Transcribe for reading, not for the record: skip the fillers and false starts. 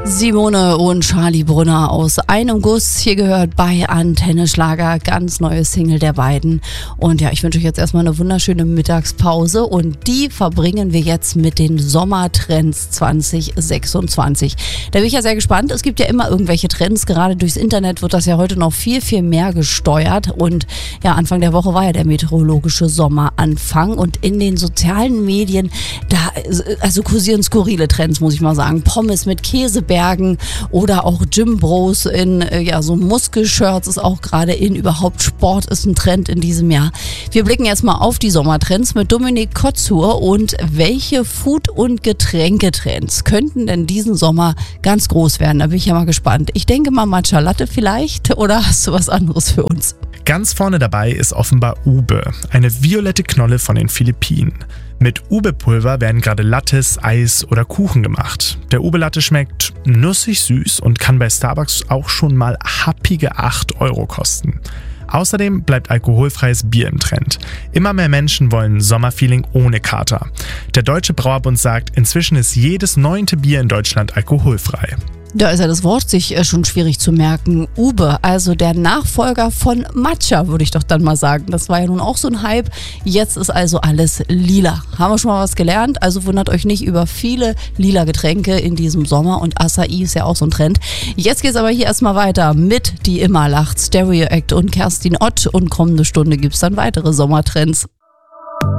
Simone und Charlie Brunner aus einem Guss. Hier gehört bei Antenne Schlager, ganz neue Single der beiden. Und ja, ich wünsche euch jetzt erstmal eine wunderschöne Mittagspause und die verbringen wir jetzt mit den Sommertrends 2026. Da bin ich ja sehr gespannt. Es gibt ja immer irgendwelche Trends. Gerade durchs Internet wird das ja heute noch viel, viel mehr gesteuert. Und ja, Anfang der Woche war ja der meteorologische Sommeranfang. Und in den sozialen Medien, da kursieren skurrile Trends, muss ich mal sagen. Pommes mit Käsebergen oder auch Gym Bros in so Muskelshirts ist auch gerade in. Überhaupt Sport ist ein Trend in diesem Jahr. Wir blicken jetzt mal auf die Sommertrends mit Dominik Kotzur. Und welche Food- und Getränketrends könnten denn diesen Sommer ganz groß werden? Da bin ich ja mal gespannt. Ich denke mal Matcha Latte vielleicht, oder hast du was anderes für uns? Ganz vorne dabei ist offenbar Ube, eine violette Knolle von den Philippinen. Mit Ube-Pulver werden gerade Lattes, Eis oder Kuchen gemacht. Der Ube-Latte schmeckt nussig süß und kann bei Starbucks auch schon mal happige 8 € kosten. Außerdem bleibt alkoholfreies Bier im Trend. Immer mehr Menschen wollen Sommerfeeling ohne Kater. Der Deutsche Brauerbund sagt, inzwischen ist jedes 9. Bier in Deutschland alkoholfrei. Da ist ja das Wort sich schon schwierig zu merken. Ube, also der Nachfolger von Matcha, würde ich doch dann mal sagen. Das war ja nun auch so ein Hype. Jetzt ist also alles lila. Haben wir schon mal was gelernt? Also wundert euch nicht über viele lila Getränke in diesem Sommer. Und Acai ist ja auch so ein Trend. Jetzt geht's aber hier erstmal weiter mit Die immer lacht, Stereo Act und Kerstin Ott. Und kommende Stunde gibt's dann weitere Sommertrends.